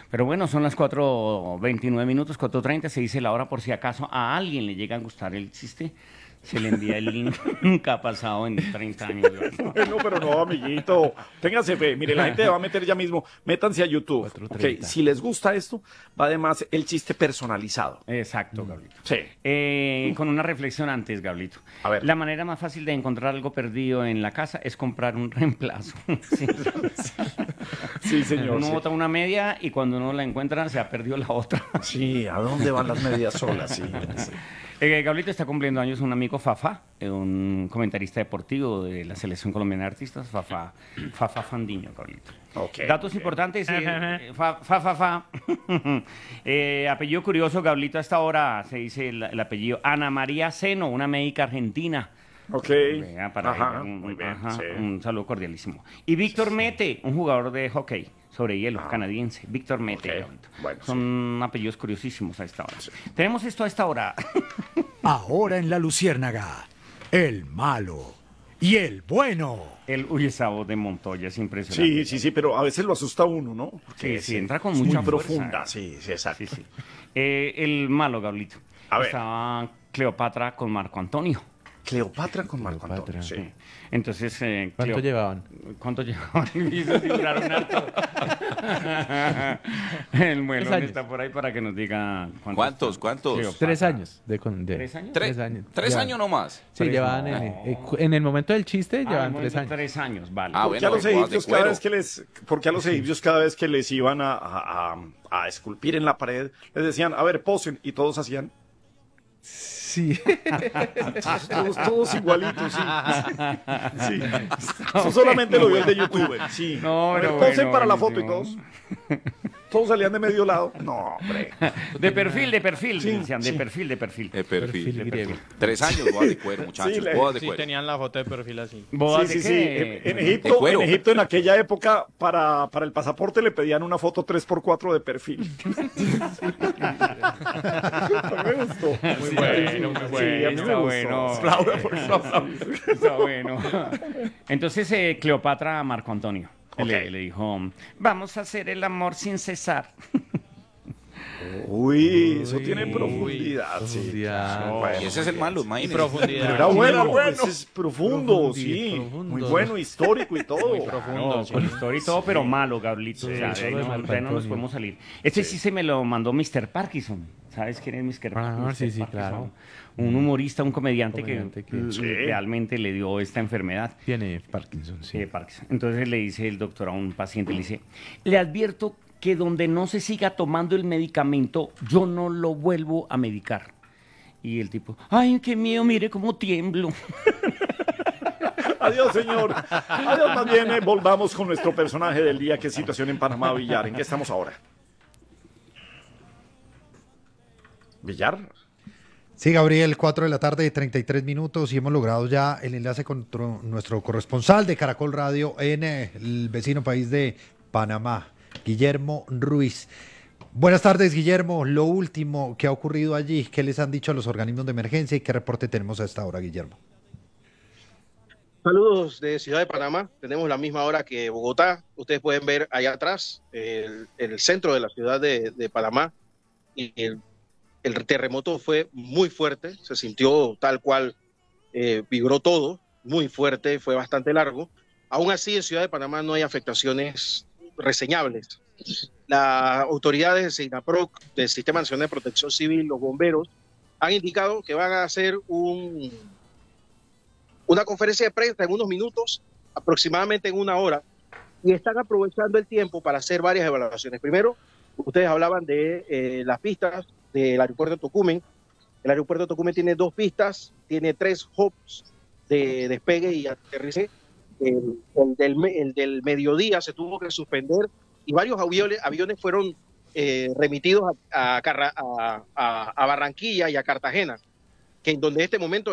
Pero bueno, son las 4:29, 4:30, se dice la hora por si acaso a alguien le llega a gustar el chiste. Se le envía el link. Nunca ha pasado en 30 años. Bueno, pero no, amiguito. Ténganse fe. Mire, la gente va a meter ya mismo. Métanse a YouTube. 4:30. Ok, si les gusta esto, va además el chiste personalizado. Exacto, Gablito. Sí. Con una reflexión antes, Gablito. A ver. La manera más fácil de encontrar algo perdido en la casa es comprar un reemplazo. Sí. Sí, señor. Uno Sí. bota una media y cuando uno la encuentra se ha perdido la otra. Sí, ¿a dónde van las medias solas? Sí, sí. Gablito está cumpliendo años un amigo Fafa, un comentarista deportivo de la Selección Colombiana de Artistas, Fafa Fandiño, Gablito. Ok, Datos bien. importantes, Fa. Apellido curioso, Gablito, a esta hora se dice el apellido Ana María Seno, una médica argentina. Ok. Vea, para Ajá, ella, muy bien. ajá, Sí. un saludo cordialísimo. Y Víctor Mete, un jugador de hockey sobre hielo canadiense. Víctor Mete. Ok, Gablito. bueno, Son apellidos curiosísimos a esta hora. Tenemos esto a esta hora. Ahora en La Luciérnaga, el malo y el bueno. Esa voz de Montoya es impresionante. Sí, pero a veces lo asusta a uno, ¿no? Porque Sí, entra con es mucha muy fuerza. profunda, sí, exacto. Sí. El malo, Gablito. A ver. Estaba Cleopatra con Marco Antonio. Cleopatra con Marco Cleopatra, Antonio, sí. Entonces, ¿Cuánto llevaban? ¿Cuánto llevaban? Y eso sí duraron harto. El muelón años. está por ahí para que nos diga ¿Cuántos? Cleopatra. 3 años. ¿3 años? Tres años. ¿Tres Ya. años nomás? Sí, Tres, llevaban no. en el momento del chiste, Ah, llevaban bueno, 3 años. 3 años, vale. Ah, ¿Por qué a bueno, los bodas de egipcios cada cuero. vez que por qué a los egipcios cada vez que les iban a esculpir en la pared, les decían, a ver, posen, y todos hacían, Sí. todos igualitos, sí. Sí. Eso solamente lo vio el de YouTube, sí. No, A ver, pero posen bueno, para la buenísimo. foto y todos salían de medio lado. No, hombre. De perfil, Sí, decían, sí. de perfil. De Perfil perfil. griego. 3 años bodas de cuero, muchachos. Sí, Bodas de Sí, cuero. tenían la foto de perfil así. ¿Bodas Sí, de sí, qué? sí. En De Egipto, cuero. en aquella época, para el pasaporte le pedían una foto 3x4 de perfil. A mí me gustó. Muy bueno, muy Sí, bueno. a mí me Está gustó. bueno. Aplauda, por favor. Está bueno. Entonces, Cleopatra a Marco Antonio Ok. le dijo, vamos a hacer el amor sin cesar. Uy, eso Uy, tiene profundidad. Sí. Profundidad. Bueno, Y ese es el malo, Y imagínense. profundidad. Pero era bueno, Sí, ese es profundo, sí. profundo. Muy bueno, histórico y todo. Muy profundo. No, sí. con historia y todo, pero malo, Gablito. Sí, o sea, sí, de ahí todo no, es Marco de ahí no nos Antonio. podemos salir. Este sí se me lo mandó Mr. Parkinson. ¿Sabes quién es Mr. Parkinson? Ah, sí, Mr. sí, Parkinson. claro. Un humorista, un comediante, Comediante que- que Sí. realmente le dio esta enfermedad. Tiene Parkinson, sí. Parkinson. Entonces le dice el doctor a un paciente, le dice, le advierto que donde no se siga tomando el medicamento, yo no lo vuelvo a medicar. Y el tipo, ay, qué miedo, mire cómo tiemblo. Adiós, señor. Adiós, más bien volvamos con nuestro personaje del día. ¿Qué situación en Panamá, Villar? ¿En qué estamos ahora? ¿Villar? Sí, Gabriel, 4 de la tarde, 33 minutos y hemos logrado ya el enlace con nuestro corresponsal de Caracol Radio en el vecino país de Panamá, Guillermo Ruiz. Buenas tardes, Guillermo. Lo último que ha ocurrido allí, ¿qué les han dicho a los organismos de emergencia y qué reporte tenemos a esta hora, Guillermo? Saludos de Ciudad de Panamá. Tenemos la misma hora que Bogotá. Ustedes pueden ver allá atrás el centro de la ciudad de Panamá. Y el terremoto fue muy fuerte. Se sintió tal cual, vibró todo, muy fuerte, fue bastante largo. Aún así, en Ciudad de Panamá no hay afectaciones reseñables. Las autoridades de SINAPROC, del Sistema Nacional de Protección Civil, los bomberos, han indicado que van a hacer una conferencia de prensa en unos minutos, aproximadamente en una hora, y están aprovechando el tiempo para hacer varias evaluaciones. Primero, ustedes hablaban de las pistas del aeropuerto de Tocumen. El aeropuerto de Tocumen tiene 2 pistas, tiene 3 hubs de despegue y aterrizaje. El del mediodía se tuvo que suspender y varios aviones fueron remitidos a Barranquilla y a Cartagena, que en donde en este momento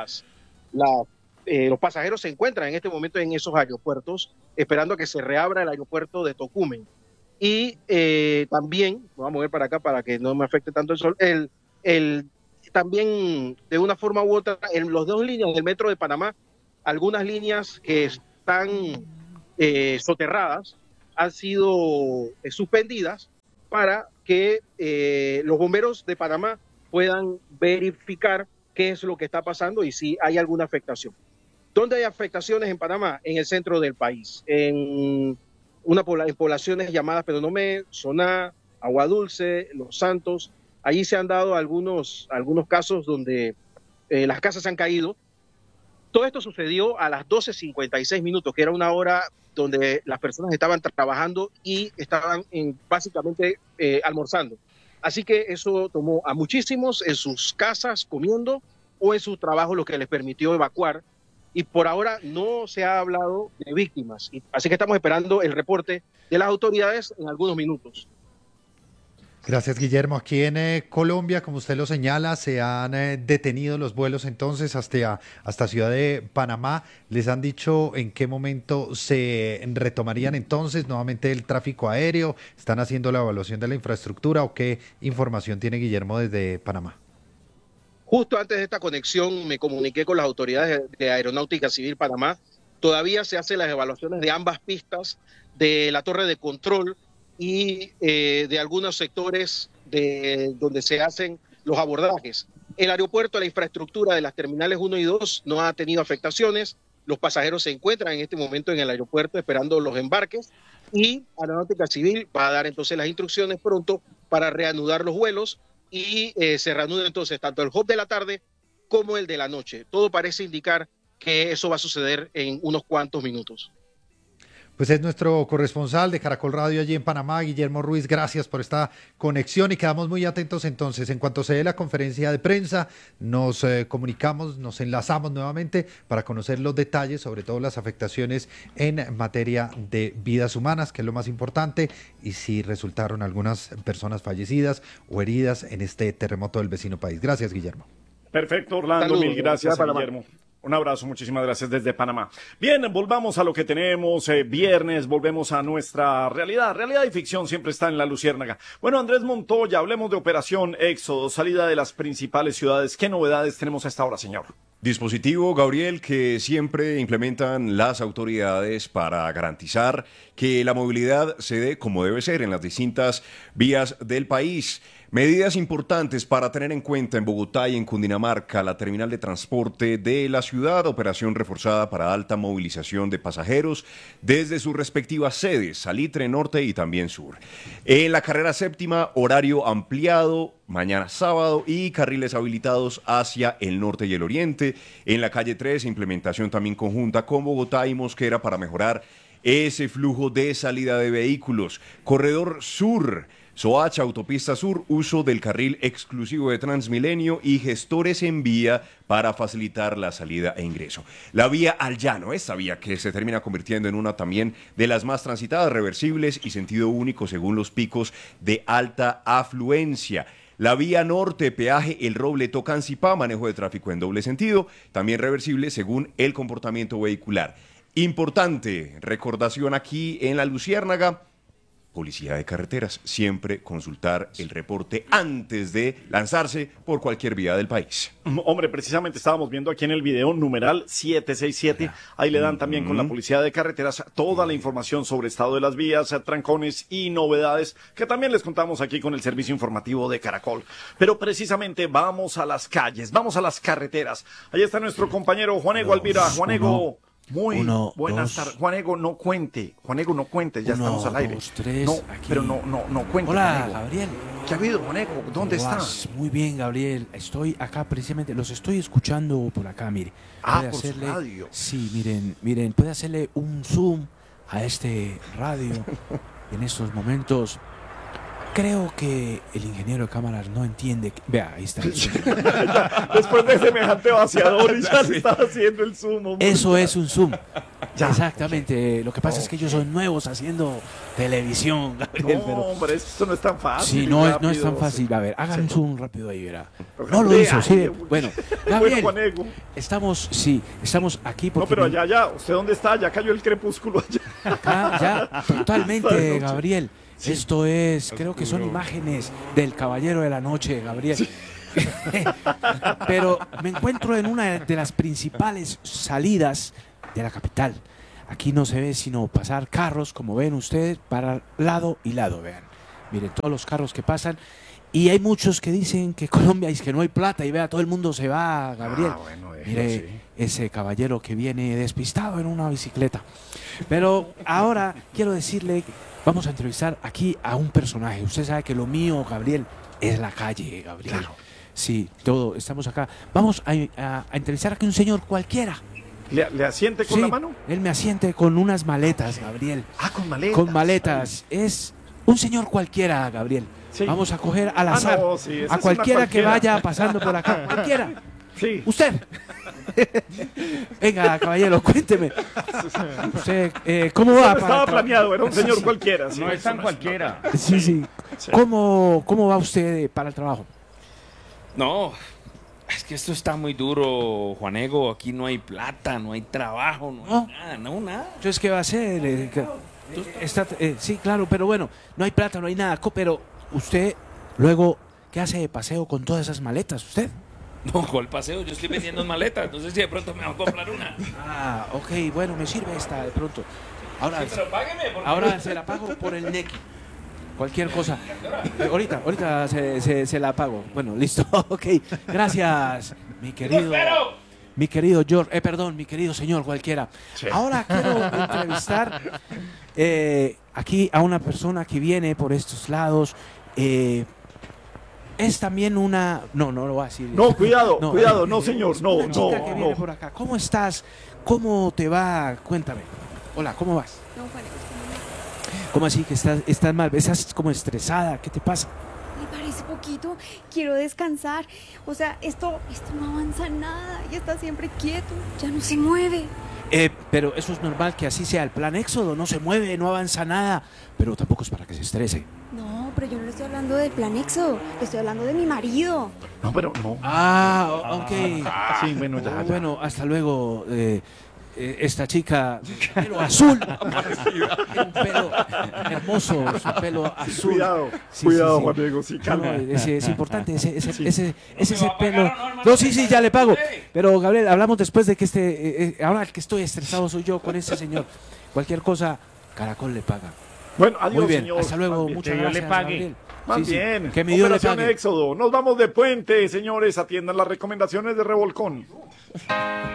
los pasajeros se encuentran en este momento en esos aeropuertos, esperando a que se reabra el aeropuerto de Tocumen. Y también, vamos a mover para acá para que no me afecte tanto el sol, también de una forma u otra, en las 2 líneas del metro de Panamá, algunas líneas que están soterradas han sido suspendidas para que los bomberos de Panamá puedan verificar qué es lo que está pasando y si hay alguna afectación. ¿Dónde hay afectaciones en Panamá? En el centro del país, en poblaciones llamadas Penonomé, Soná, Agua Dulce, Los Santos. Allí se han dado algunos casos donde las casas han caído. Todo esto sucedió a las 12:56 minutos, que era una hora donde las personas estaban trabajando y estaban básicamente almorzando. Así que eso tomó a muchísimos en sus casas comiendo o en su trabajo, lo que les permitió evacuar. Y por ahora no se ha hablado de víctimas. Así que estamos esperando el reporte de las autoridades en algunos minutos. Gracias, Guillermo. Aquí en Colombia, como usted lo señala, se han detenido los vuelos entonces hasta Ciudad de Panamá. ¿Les han dicho en qué momento se retomarían entonces nuevamente el tráfico aéreo? ¿Están haciendo la evaluación de la infraestructura o qué información tiene Guillermo desde Panamá? Justo antes de esta conexión me comuniqué con las autoridades de Aeronáutica Civil Panamá. Todavía se hacen las evaluaciones de ambas pistas, de la torre de control y de algunos sectores donde se hacen los abordajes. El aeropuerto, la infraestructura de las terminales 1 y 2 no ha tenido afectaciones. Los pasajeros se encuentran en este momento en el aeropuerto esperando los embarques y Aeronáutica Civil va a dar entonces las instrucciones pronto para reanudar los vuelos y se reanuda entonces tanto el hub de la tarde como el de la noche. Todo parece indicar que eso va a suceder en unos cuantos minutos. Pues es nuestro corresponsal de Caracol Radio allí en Panamá, Guillermo Ruiz. Gracias por esta conexión y quedamos muy atentos entonces. En cuanto se dé la conferencia de prensa, nos comunicamos, nos enlazamos nuevamente para conocer los detalles, sobre todo las afectaciones en materia de vidas humanas, que es lo más importante, y si resultaron algunas personas fallecidas o heridas en este terremoto del vecino país. Gracias, Guillermo. Perfecto, Orlando, Saludos, mil gracias, Guillermo. Un abrazo, muchísimas gracias desde Panamá. Bien, volvamos a lo que tenemos viernes, volvemos a nuestra realidad. Realidad y ficción siempre está en la Luciérnaga. Bueno, Andrés Montoya, hablemos de Operación Éxodo, salida de las principales ciudades. ¿Qué novedades tenemos a esta hora, señor? Dispositivo, Gabriel, que siempre implementan las autoridades para garantizar que la movilidad se dé como debe ser en las distintas vías del país. Medidas importantes para tener en cuenta en Bogotá y en Cundinamarca, la terminal de transporte de la ciudad, operación reforzada para alta movilización de pasajeros desde sus respectivas sedes, Salitre Norte y también Sur. En la carrera séptima, horario ampliado, mañana sábado y carriles habilitados hacia el norte y el oriente. En la calle 3, implementación también conjunta con Bogotá y Mosquera para mejorar ese flujo de salida de vehículos. Corredor Sur, Soacha, Autopista Sur, uso del carril exclusivo de Transmilenio y gestores en vía para facilitar la salida e ingreso. La vía al llano, esta vía que se termina convirtiendo en una también de las más transitadas, reversibles y sentido único según los picos de alta afluencia. La vía norte, peaje El Roble, Tocancipá, manejo de tráfico en doble sentido, también reversible según el comportamiento vehicular. Importante recordación aquí en la Luciérnaga, Policía de Carreteras, siempre consultar el reporte antes de lanzarse por cualquier vía del país. Hombre, precisamente estábamos viendo aquí en el video numeral 767, ahí le dan también con la Policía de Carreteras toda la información sobre estado de las vías, trancones y novedades que también les contamos aquí con el servicio informativo de Caracol. Pero precisamente vamos a las calles, vamos a las carreteras. Ahí está nuestro compañero Juanego Alvira. Juanego. Muy buenas tardes. Juanego, no cuente, ya estamos al aire. 2, 3, no, aquí. pero no cuente. Hola, Juanego. Gabriel. ¿Qué ha habido, Juanego? ¿Dónde estás? Muy bien, Gabriel. Estoy acá precisamente, los estoy escuchando por acá, mire. Por su radio. Sí, miren, puede hacerle un zoom a este radio en estos momentos. Creo que el ingeniero de cámaras no entiende. Vea, ahí está el zoom. Después de semejante vaciador y ya se está haciendo el zoom. Hombre. Eso es un zoom. Exactamente. Lo que pasa es que ellos son nuevos haciendo televisión, Gabriel. No, pero... hombre, esto no es tan fácil. Sí, no es tan fácil. A ver, hagan un zoom rápido ahí, verá. No lo hizo, sí. Bueno, Gabriel, estamos aquí porque... No, pero allá, ¿usted dónde está? Ya cayó el crepúsculo allá. Acá, ya, totalmente, Gabriel. Sí. Esto es, creo que son imágenes del Caballero de la Noche, Gabriel. Sí. Pero me encuentro en una de las principales salidas de la capital. Aquí no se ve sino pasar carros, como ven ustedes, para lado y lado, vean. miren, todos los carros que pasan. Y hay muchos que dicen que Colombia es que no hay plata y vea, todo el mundo se va, Gabriel. Bueno, Mire, ese caballero que viene despistado en una bicicleta. Pero ahora quiero decirle, vamos a entrevistar aquí a un personaje. Usted sabe que lo mío, Gabriel, es la calle, Gabriel. Claro. Sí, todo, estamos acá. Vamos a entrevistar aquí a un señor cualquiera. ¿Le asiente con Sí, la mano? él me asiente con unas maletas, Gabriel. Con maletas. Con maletas. Es un señor cualquiera, Gabriel. Sí. Vamos a coger al azar no, sí, esa es a una cualquiera que cualquiera. vaya pasando por acá. Cualquiera. Sí. Usted. Venga, caballero, cuénteme. Usted, ¿cómo va? No estaba planeado, era un señor cualquiera. Sí, No es tan cualquiera. Sí, sí. ¿Cómo va usted para el trabajo? No, es que esto está muy duro, Juanego. Aquí no hay plata, no hay trabajo, no ¿No? hay nada, nada. Entonces, ¿qué va a hacer? Sí, claro, pero bueno, no hay plata, no hay nada. Pero usted, luego, ¿qué hace de paseo con todas esas maletas? ¿Usted? No, ¿cuál paseo? Yo estoy vendiendo maletas. No sé si de pronto me va a comprar una. Ah, ok, bueno, me sirve esta de pronto. Ahora, Pero págueme. ahora se la pago por el Nequi. Cualquier cosa. Ahorita se la pago. Bueno, listo. Ok, gracias, mi querido. Mi querido George, perdón, mi querido señor cualquiera. Sí. Ahora quiero entrevistar aquí a una persona que viene por estos lados. Es también una... No lo voy a decir. No, cuidado, no señor, no, Una chica no, que viene no. por acá. ¿Cómo estás? ¿Cómo te va? Cuéntame. Hola, ¿cómo vas? No, Juan, ¿Cómo así que estás mal? ¿Estás como estresada? ¿Qué te pasa? me parece poquito. Quiero descansar. O sea, esto no avanza nada y está siempre quieto. Ya no se mueve. Pero eso es normal que así sea el plan Éxodo. No se mueve, no avanza nada. Pero tampoco es para que se estrese. No, pero yo no le estoy hablando del plan Éxodo. Le estoy hablando de mi marido. No, pero no. Ok. Sí, bueno, ya. Bueno, hasta luego. Esta chica, pelo azul, un pelo hermoso, su pelo azul. Cuidado, Juan Diego, sí, calma. No, es importante, ese pelo. No, sí, ya le pago. Pero, Gabriel, hablamos después de que ahora el que estoy estresado soy yo con ese señor. Cualquier cosa, Caracol le paga. Bueno, adiós, Muy bien, señor. hasta luego, Más muchas Que Dios le gracias, pague. Gabriel. Más bien. Que mi Dios le Operación pague. Éxodo. Nos vamos de puente, señores. Atiendan las recomendaciones de Revolcón.